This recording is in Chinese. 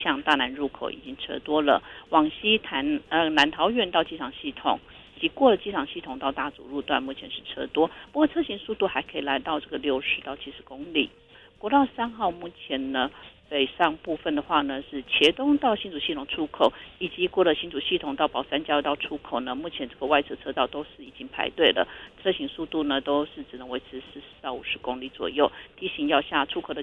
向大南入口已经车多了，往西南桃园到机场系统，以及过了机场系统到大主路段，目前是车多，不过车行速度还可以来到这个60到70公里。国道3号目前呢，北上部分的话呢，是茄东到新竹系统出口，以及过了新竹系统到宝山交流道出口呢，目前这个外侧车道都是已经排队了，车行速度呢都是只能维持40到50公里左右。提醒要下出口的